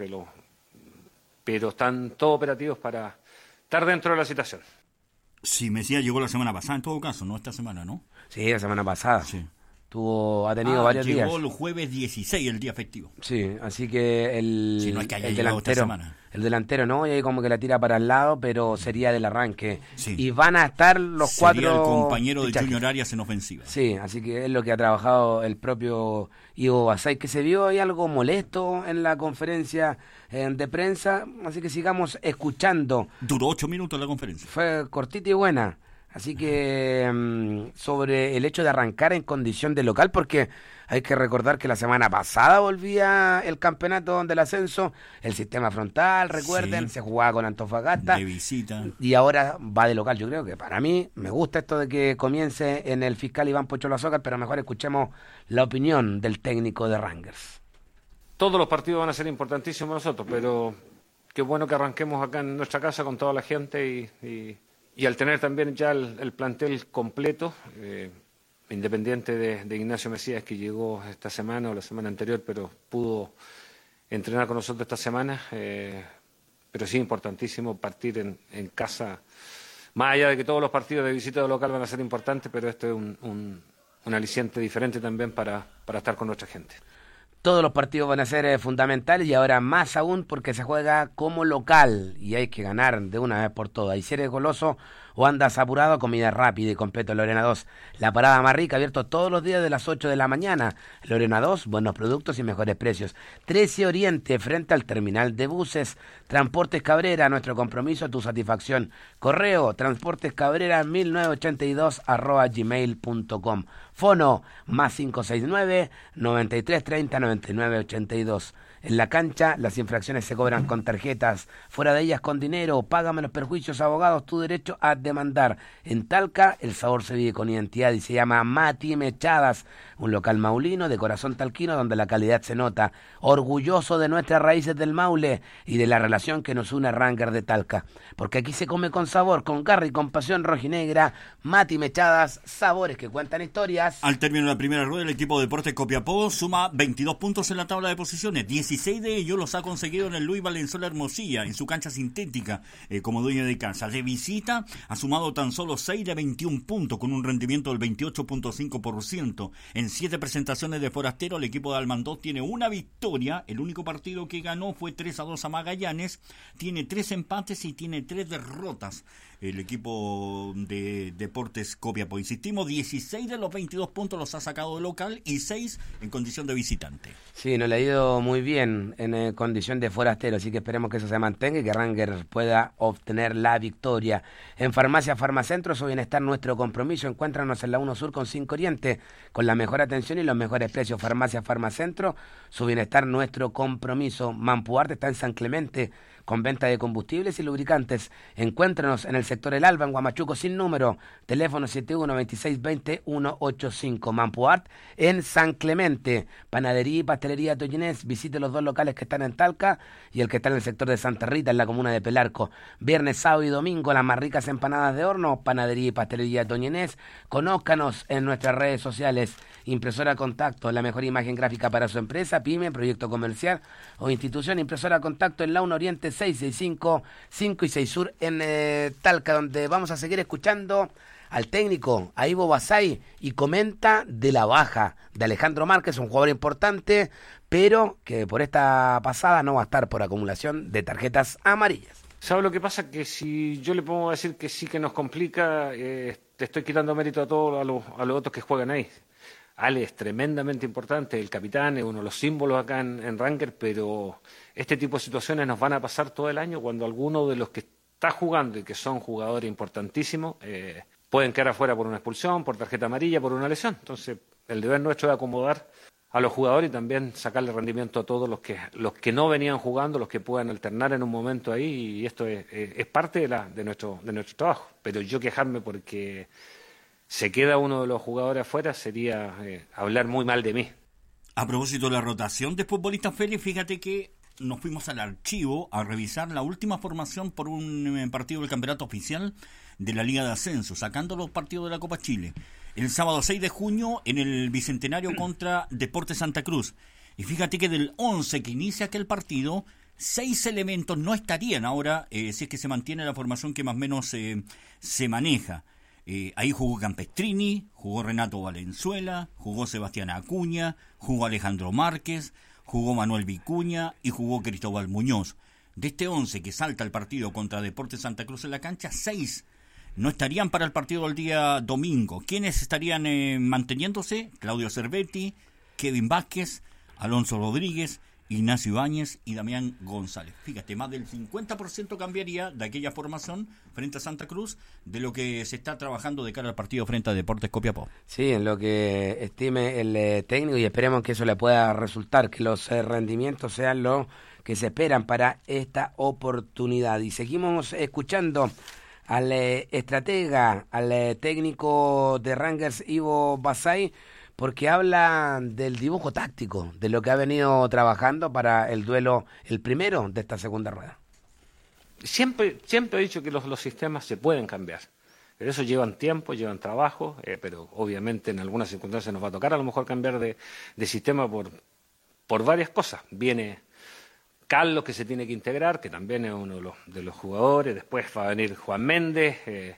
S12: pero están todos operativos para estar dentro de la situación.
S1: Sí, Mesías llegó la semana pasada, en todo caso, no esta semana, ¿no?
S2: Sí, la semana pasada.
S1: Sí.
S2: Ha tenido varios días.
S1: Llegó el jueves 16, el día festivo.
S2: Sí, así que
S1: no es que haya llegado esta semana.
S2: El delantero no, y ahí como que la tira para el lado, pero sería del arranque.
S1: Sí.
S2: Y van a estar los cuatro...
S1: Sería el compañero
S2: fichajes.
S1: de Junior Arias en ofensiva.
S2: Sí, así que es lo que ha trabajado el propio Ivo Basay, que se vio ahí algo molesto en la conferencia de prensa, así que sigamos escuchando.
S1: Duró 8 minutos la conferencia.
S2: Fue cortita y buena. Así que sobre el hecho de arrancar en condición de local, porque hay que recordar que la semana pasada volvía el campeonato del ascenso, el sistema frontal, recuerden, se jugaba con Antofagasta.
S1: De visita.
S2: Y ahora va de local. Yo creo que para mí me gusta esto de que comience en el fiscal Iván Pocholo Azócar, pero mejor escuchemos la opinión del técnico de Rangers.
S12: Todos los partidos van a ser importantísimos nosotros, pero qué bueno que arranquemos acá en nuestra casa con toda la gente y al tener también ya el plantel completo, independiente de Ignacio Mesías, que llegó esta semana o la semana anterior, pero pudo entrenar con nosotros esta semana, pero sí importantísimo partir en casa, más allá de que todos los partidos de visita o local van a ser importantes, pero esto es un aliciente diferente también para estar con nuestra gente.
S2: Todos los partidos van a ser fundamentales y ahora más aún porque se juega como local y hay que ganar de una vez por todas. Y si eres goloso o andas apurado, comida rápida y completo Lorena 2. La parada más rica, abierto todos los días de las 8 de la mañana. Lorena 2, buenos productos y mejores precios. 13 Oriente, frente al terminal de buses. Transportes Cabrera, nuestro compromiso, tu satisfacción. Correo, transportescabrera1982@gmail.com. Fono, más 569-9330-9982. En la cancha, las infracciones se cobran con tarjetas, fuera de ellas con dinero. Págame los perjuicios, abogados, tu derecho a demandar. En Talca, el sabor se vive con identidad y se llama Mati Mechadas, un local maulino de corazón talquino donde la calidad se nota. Orgulloso de nuestras raíces del Maule y de la relación que nos une a Ranger de Talca. Porque aquí se come con sabor, con garra y con pasión rojinegra. Mati Mechadas, sabores que cuentan historias.
S1: Al término de la primera rueda, el equipo de Deportes Copiapó suma 22 puntos en la tabla de posiciones. 16 de ellos los ha conseguido en el Luis Valenzuela Hermosilla, en su cancha sintética, como dueño de casa. De visita ha sumado tan solo 6 de 21 puntos, con un rendimiento del 28.5%. En 7 presentaciones de forastero, el equipo de Almandós tiene una victoria. El único partido que ganó fue 3-2 a Magallanes. Tiene 3 empates y tiene 3 derrotas. El equipo de Deportes Copiapó, insistimos, 16 de los 22 puntos los ha sacado de local y 6 en condición de visitante.
S2: Sí, nos le ha ido muy bien en condición de forastero, así que esperemos que eso se mantenga y que Ranger pueda obtener la victoria. En Farmacia Farmacentro, su bienestar, nuestro compromiso. Encuéntranos en la 1 Sur con 5 Oriente, con la mejor atención y los mejores precios. Farmacia Farmacentro, su bienestar, nuestro compromiso. Mampuarte está en San Clemente, con venta de combustibles y lubricantes. Encuéntranos en el sector El Alba, en Huamachuco, sin número. Teléfono 71-2620-185. Mampuart en San Clemente. Panadería y pastelería Toyinés. Visite los 2 locales que están en Talca y el que está en el sector de Santa Rita, en la comuna de Pelarco. Viernes, sábado y domingo, las más ricas empanadas de horno. Panadería y pastelería Toyinés. Conózcanos en nuestras redes sociales. Impresora Contacto, la mejor imagen gráfica para su empresa, pyme, proyecto comercial o institución. Impresora Contacto en la 1 Oriente 665, 5 y 6 Sur en Talca, donde vamos a seguir escuchando al técnico, a Ivo Basay, y comenta de la baja de Alejandro Márquez, un jugador importante, pero que por esta pasada no va a estar por acumulación de tarjetas amarillas.
S12: ¿Sabe lo que pasa? Que si yo le pongo a decir que sí que nos complica, te estoy quitando mérito a todos a los otros que juegan ahí. Ale es tremendamente importante, el capitán es uno de los símbolos acá en Ranger, pero este tipo de situaciones nos van a pasar todo el año cuando alguno de los que está jugando y que son jugadores importantísimos pueden quedar afuera por una expulsión, por tarjeta amarilla, por una lesión. Entonces, el deber nuestro es acomodar los jugadores y también sacarle rendimiento a todos los que no venían jugando, los que puedan alternar en un momento ahí, y esto es parte de nuestro trabajo. Pero yo quejarme porque se queda uno de los jugadores afuera sería hablar muy mal de mí.
S1: A propósito de la rotación de futbolistas, Félix, fíjate que nos fuimos al archivo a revisar la última formación por un partido del campeonato oficial de la Liga de Ascenso, sacando los partidos de la Copa Chile. El sábado 6 de junio en el Bicentenario contra Deportes Santa Cruz. Y fíjate que del 11 que inicia aquel partido, 6 elementos no estarían ahora, si es que se mantiene la formación que más o menos se maneja. Ahí jugó Campestrini, jugó Renato Valenzuela, jugó Sebastián Acuña, jugó Alejandro Márquez, jugó Manuel Vicuña y jugó Cristóbal Muñoz. De este 11 que salta el partido contra Deportes Santa Cruz en la cancha, 6 no estarían para el partido del día domingo. ¿Quiénes estarían manteniéndose? Claudio Cervetti, Kevin Vázquez, Alonso Rodríguez, Ignacio Ibáñez y Damián González. Fíjate, más del 50% cambiaría de aquella formación frente a Santa Cruz de lo que se está trabajando de cara al partido frente a Deportes Copiapó.
S2: Sí, en lo que estime el técnico, y esperemos que eso le pueda resultar, que los rendimientos sean lo que se esperan para esta oportunidad. Y seguimos escuchando al estratega, al técnico de Rangers, Ivo Basay, porque habla del dibujo táctico, de lo que ha venido trabajando para el duelo, el primero de esta segunda rueda.
S12: Siempre he dicho que los sistemas se pueden cambiar, pero eso llevan tiempo, llevan trabajo, pero obviamente en algunas circunstancias nos va a tocar a lo mejor cambiar de sistema por varias cosas. Viene Carlos, que se tiene que integrar, que también es uno de los jugadores, después va a venir Juan Méndez,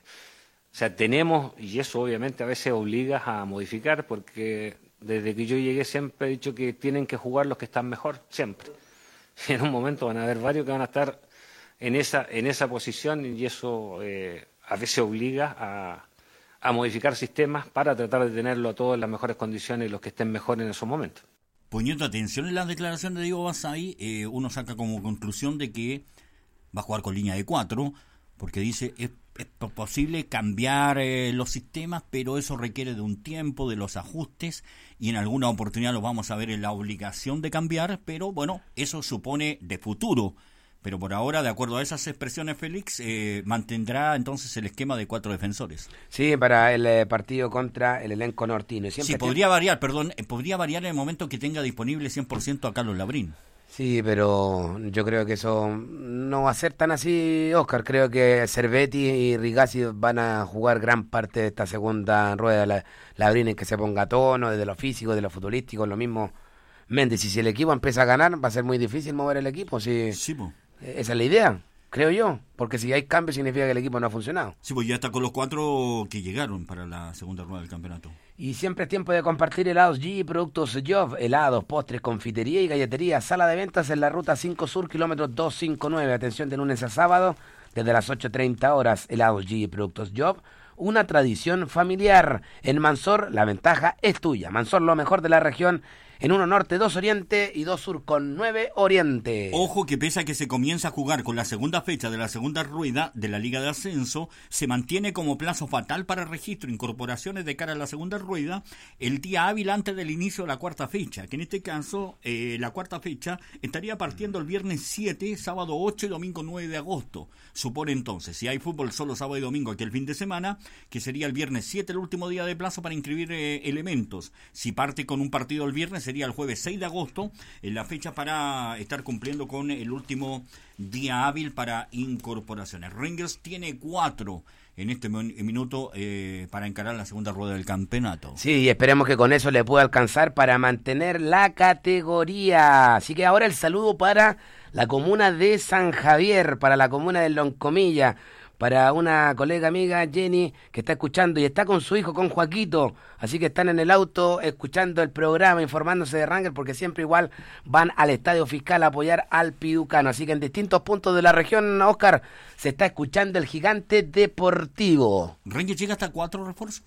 S12: o sea, tenemos, y eso obviamente a veces obliga a modificar, porque desde que yo llegué siempre he dicho que tienen que jugar los que están mejor, siempre. Y en un momento van a haber varios que van a estar en esa posición, y eso a veces obliga a modificar sistemas para tratar de tenerlo a todos en las mejores condiciones y los que estén mejor en esos momentos.
S1: Poniendo atención en las declaraciones de Ivo Basay, uno saca como conclusión de que va a jugar con línea de 4, porque dice es posible cambiar los sistemas, pero eso requiere de un tiempo, de los ajustes, y en alguna oportunidad lo vamos a ver en la obligación de cambiar, pero bueno, eso supone de futuro. Pero por ahora, de acuerdo a esas expresiones, Félix, mantendrá entonces el esquema de 4 defensores.
S2: Sí, para el partido contra el elenco nortino.
S1: Sí, podría variar en el momento que tenga disponible 100% a Carlos Labrín.
S2: Sí, pero yo creo que eso no va a ser tan así, Oscar. Creo que Cervetti y Rigazzi van a jugar gran parte de esta segunda rueda. Labrín es que se ponga a tono, desde lo físico, de lo futbolístico, lo mismo Méndez. Y si el equipo empieza a ganar, va a ser muy difícil mover el equipo. Sí,
S1: pues.
S2: Esa es la idea, creo yo, porque si hay cambio significa que el equipo no ha funcionado.
S1: Sí, pues ya está con los 4 que llegaron para la segunda rueda del campeonato.
S2: Y siempre es tiempo de compartir helados G, productos Job, helados, postres, confitería y galletería. Sala de ventas en la ruta 5 Sur, kilómetro 259. Atención de lunes a sábado, desde las 8:30 horas. Helados G, productos Job, una tradición familiar. En Mansor, la ventaja es tuya. Mansor, lo mejor de la región. En 1 Norte, 2 Oriente y 2 Sur con 9 Oriente.
S1: Ojo que pese a que se comienza a jugar con la segunda fecha de la segunda rueda de la Liga de Ascenso, se mantiene como plazo fatal para registro incorporaciones de cara a la segunda rueda el día hábil antes del inicio de la cuarta fecha, que en este caso la cuarta fecha estaría partiendo el viernes 7, sábado 8 y domingo 9 de agosto. Supone entonces, si hay fútbol solo sábado y domingo aquí el fin de semana, que sería el viernes 7 el último día de plazo para inscribir elementos. Si parte con un partido el viernes, sería el jueves 6 de agosto, en la fecha para estar cumpliendo con el último día hábil para incorporaciones. Rangers tiene 4 en este minuto para encarar la segunda rueda del campeonato.
S2: Sí, y esperemos que con eso le pueda alcanzar para mantener la categoría. Así que ahora el saludo para la comuna de San Javier, para la comuna de Loncomilla, para una colega amiga, Jenny, que está escuchando y está con su hijo, con Joaquito. Así que están en el auto escuchando el programa, informándose de Rangers, porque siempre igual van al Estadio Fiscal a apoyar al Piducano. Así que en distintos puntos de la región, Oscar, se está escuchando el Gigante Deportivo.
S1: ¿Rangers llega hasta 4 refuerzos?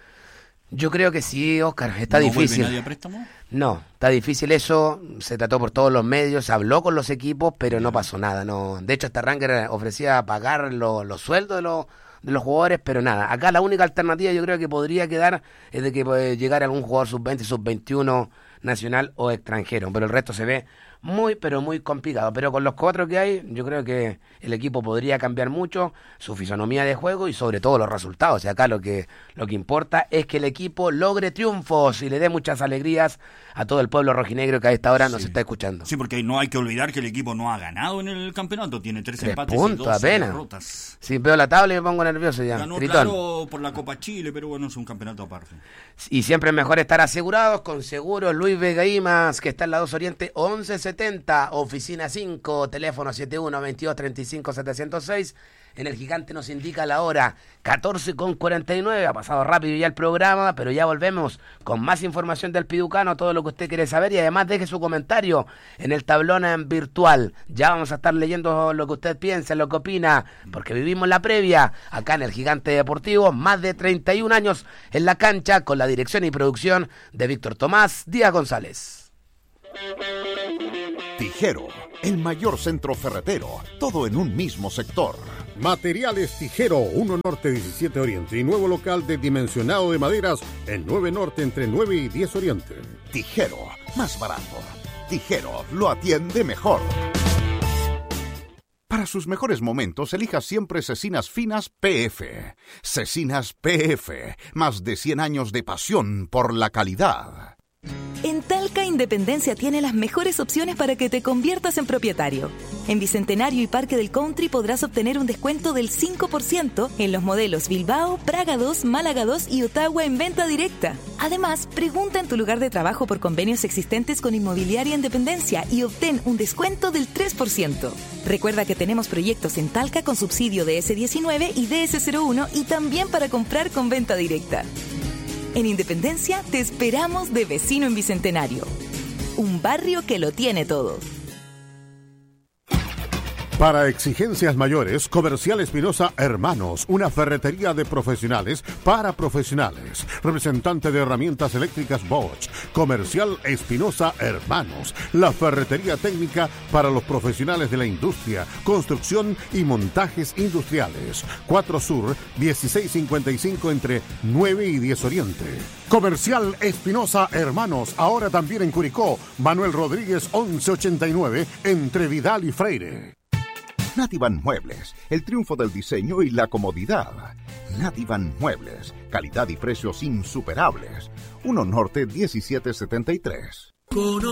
S2: Yo creo que sí, Oscar, está difícil.
S1: ¿No vuelve nadie a préstamo?
S2: No, está difícil eso, se trató por todos los medios, se habló con los equipos, pero no pasó nada. No. De hecho, hasta Rangers ofrecía pagar los sueldos de los jugadores, pero nada. Acá la única alternativa yo creo que podría quedar es de que llegara algún jugador sub-20, sub-21 nacional o extranjero, pero el resto se ve muy, pero muy complicado. Pero con los 4 que hay, yo creo que el equipo podría cambiar mucho su fisonomía de juego y sobre todo los resultados. Y acá lo que importa es que el equipo logre triunfos y le dé muchas alegrías a todo el pueblo rojinegro que a esta hora nos está escuchando.
S1: Sí, porque no hay que olvidar que el equipo no ha ganado en el campeonato, tiene 3 empates
S2: puntos,
S1: y 2
S2: apenas.
S1: derrotas.
S2: Sí, veo la tabla y me pongo nervioso ya.
S1: Ganó
S2: Tritón.
S1: claro por la Copa Chile, pero bueno, es un campeonato aparte.
S2: Y siempre es mejor estar asegurados con Seguros Luis Vega Imas, que está en la 2 Oriente 1170, oficina 5, teléfono 71-22-35-706. En el Gigante nos indica la hora 14:49. Ha pasado rápido ya el programa, pero ya volvemos con más información del Piducano, todo lo que usted quiere saber, y además deje su comentario en el tablón en virtual. Ya vamos a estar leyendo lo que usted piensa, lo que opina, porque vivimos la previa acá en el Gigante Deportivo, más de 31 años en la cancha, con la dirección y producción de Víctor Tomás Díaz González.
S6: Tijero, el mayor centro ferretero, todo en un mismo sector.
S7: Materiales Tijero, 1 Norte 17 Oriente y nuevo local de dimensionado de maderas en 9 Norte entre 9 y 10 Oriente.
S6: Tijero, más barato. Tijero, lo atiende mejor. Para sus mejores momentos, elija siempre Cecinas Finas PF. Cecinas PF, más de 100 años de pasión por la calidad.
S8: En Talca, Independencia tiene las mejores opciones para que te conviertas en propietario. En Bicentenario y Parque del Country podrás obtener un descuento del 5% en los modelos Bilbao, Praga 2, Málaga 2 y Ottawa en venta directa. Además, pregunta en tu lugar de trabajo por convenios existentes con Inmobiliaria Independencia y obtén un descuento del 3%. Recuerda que tenemos proyectos en Talca con subsidio de DS19 y DS01 y también para comprar con venta directa. En Independencia te esperamos de vecino en Bicentenario. Un barrio que lo tiene todo.
S7: Para exigencias mayores, Comercial Espinosa Hermanos, una ferretería de profesionales para profesionales. Representante de herramientas eléctricas Bosch. Comercial Espinosa Hermanos, la ferretería técnica para los profesionales de la industria, construcción y montajes industriales. 4 Sur, 1655 entre 9 y 10 Oriente. Comercial Espinosa Hermanos, ahora también en Curicó. Manuel Rodríguez 1189 entre Vidal y Freire.
S6: Nativan Muebles, el triunfo del diseño y la comodidad. Nativan Muebles, calidad y precios insuperables. 1 Norte 1773.